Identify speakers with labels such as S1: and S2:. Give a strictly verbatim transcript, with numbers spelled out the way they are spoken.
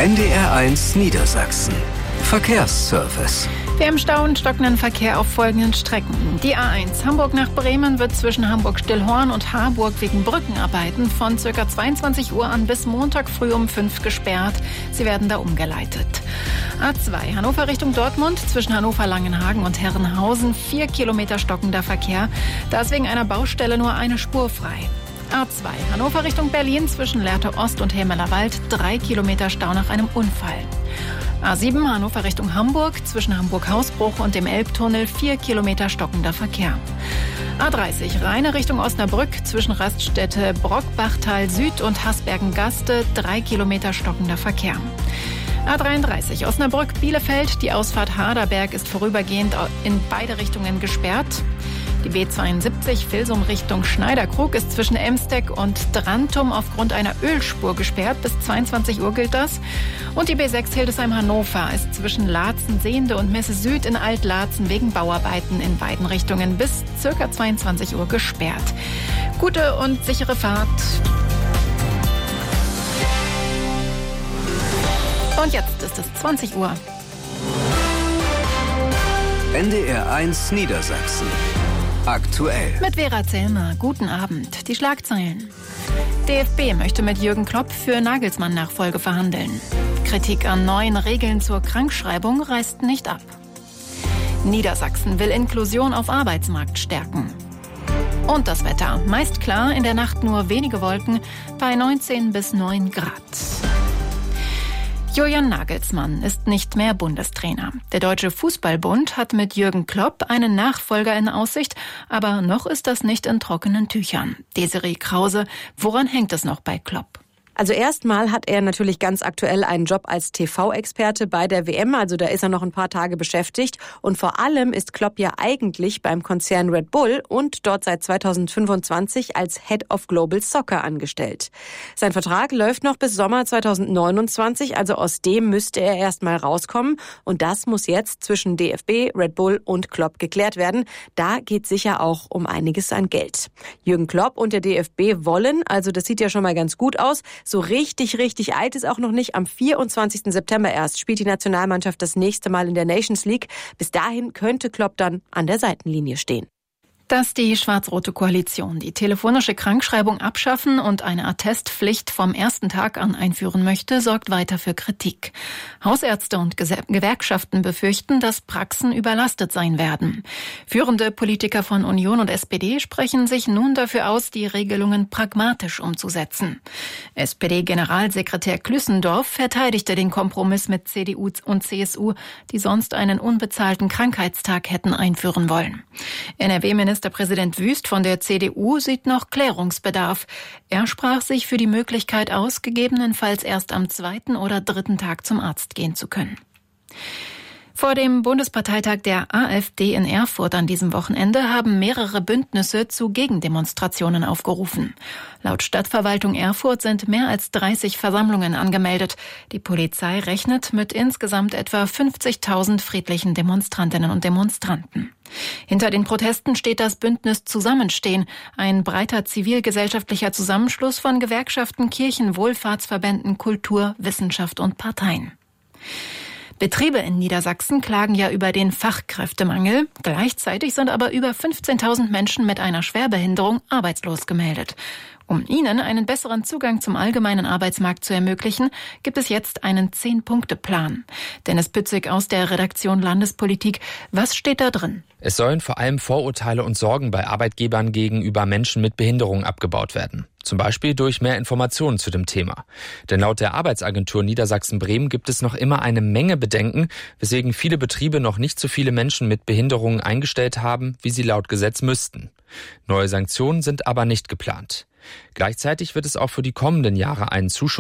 S1: N D R eins Niedersachsen. Verkehrsservice.
S2: Wir im Stau und stockenden Verkehr auf folgenden Strecken. Die A eins Hamburg nach Bremen wird zwischen Hamburg-Stillhorn und Harburg wegen Brückenarbeiten von ca. zweiundzwanzig Uhr an bis Montag früh um fünf gesperrt. Sie werden da umgeleitet. A zwei Hannover Richtung Dortmund zwischen Hannover-Langenhagen und Herrenhausen vier Kilometer stockender Verkehr. Da ist wegen einer Baustelle nur eine Spur frei. A zwei Hannover Richtung Berlin zwischen Lehrte Ost und Helmelerwald drei Kilometer Stau nach einem Unfall. A sieben Hannover Richtung Hamburg zwischen Hamburg-Hausbruch und dem Elbtunnel vier Kilometer stockender Verkehr. A dreißig Rheine Richtung Osnabrück zwischen Raststätte Brockbachtal Süd und Hasbergen-Gaste drei Kilometer stockender Verkehr. A dreiunddreißig Osnabrück-Bielefeld, die Ausfahrt Haderberg ist vorübergehend in beide Richtungen gesperrt. Die B zweiundsiebzig Vilsum Richtung Schneiderkrug ist zwischen Emsteck und Drantum aufgrund einer Ölspur gesperrt. Bis zweiundzwanzig Uhr gilt das. Und die B sechs Hildesheim-Hannover ist zwischen Laatzen-Sehende und Messe Süd in Alt-Laatzen wegen Bauarbeiten in beiden Richtungen bis ca. zweiundzwanzig Uhr gesperrt. Gute und sichere Fahrt. Und jetzt ist es zwanzig Uhr.
S1: N D R eins Niedersachsen. Aktuell.
S2: Mit Vera Zellmer. Guten Abend. Die Schlagzeilen. D F B möchte mit Jürgen Klopp für Nagelsmann-Nachfolge verhandeln. Kritik an neuen Regeln zur Krankschreibung reißt nicht ab. Niedersachsen will Inklusion auf Arbeitsmarkt stärken. Und das Wetter. Meist klar, in der Nacht nur wenige Wolken bei neunzehn bis neun Grad. Julian Nagelsmann ist nicht mehr Bundestrainer. Der Deutsche Fußballbund hat mit Jürgen Klopp einen Nachfolger in Aussicht, aber noch ist das nicht in trockenen Tüchern. Desiree Krause, woran hängt es noch bei Klopp?
S3: Also erstmal hat er natürlich ganz aktuell einen Job als T V-Experte bei der W M, also da ist er noch ein paar Tage beschäftigt. Und vor allem ist Klopp ja eigentlich beim Konzern Red Bull und dort seit zweitausendfünfundzwanzig als Head of Global Soccer angestellt. Sein Vertrag läuft noch bis Sommer zweitausendneunundzwanzig, also aus dem müsste er erstmal rauskommen. Und das muss jetzt zwischen D F B, Red Bull und Klopp geklärt werden. Da geht sicher auch um einiges an Geld. Jürgen Klopp und der D F B wollen, also das sieht ja schon mal ganz gut aus, so richtig, richtig alt ist auch noch nicht. Am vierundzwanzigsten September erst spielt die Nationalmannschaft das nächste Mal in der Nations League. Bis dahin könnte Klopp dann an der Seitenlinie stehen.
S2: Dass die schwarz-rote Koalition die telefonische Krankschreibung abschaffen und eine Attestpflicht vom ersten Tag an einführen möchte, sorgt weiter für Kritik. Hausärzte und Gewerkschaften befürchten, dass Praxen überlastet sein werden. Führende Politiker von Union und S P D sprechen sich nun dafür aus, die Regelungen pragmatisch umzusetzen. S P D-Generalsekretär Klüssendorf verteidigte den Kompromiss mit C D U und C S U, die sonst einen unbezahlten Krankheitstag hätten einführen wollen. N R W-Minister Ministerpräsident Wüst von der C D U sieht noch Klärungsbedarf. Er sprach sich für die Möglichkeit aus, gegebenenfalls erst am zweiten oder dritten Tag zum Arzt gehen zu können. Vor dem Bundesparteitag der A f D in Erfurt an diesem Wochenende haben mehrere Bündnisse zu Gegendemonstrationen aufgerufen. Laut Stadtverwaltung Erfurt sind mehr als dreißig Versammlungen angemeldet. Die Polizei rechnet mit insgesamt etwa fünfzigtausend friedlichen Demonstrantinnen und Demonstranten. Hinter den Protesten steht das Bündnis Zusammenstehen, ein breiter zivilgesellschaftlicher Zusammenschluss von Gewerkschaften, Kirchen, Wohlfahrtsverbänden, Kultur, Wissenschaft und Parteien. Betriebe in Niedersachsen klagen ja über den Fachkräftemangel. Gleichzeitig sind aber über fünfzehntausend Menschen mit einer Schwerbehinderung arbeitslos gemeldet. Um ihnen einen besseren Zugang zum allgemeinen Arbeitsmarkt zu ermöglichen, gibt es jetzt einen Zehn-Punkte-Plan. Dennis Pützig aus der Redaktion Landespolitik. Was steht da drin?
S4: Es sollen vor allem Vorurteile und Sorgen bei Arbeitgebern gegenüber Menschen mit Behinderung abgebaut werden. Zum Beispiel durch mehr Informationen zu dem Thema. Denn laut der Arbeitsagentur Niedersachsen-Bremen gibt es noch immer eine Menge Bedenken, weswegen viele Betriebe noch nicht so viele Menschen mit Behinderungen eingestellt haben, wie sie laut Gesetz müssten. Neue Sanktionen sind aber nicht geplant. Gleichzeitig wird es auch für die kommenden Jahre einen Zuschuss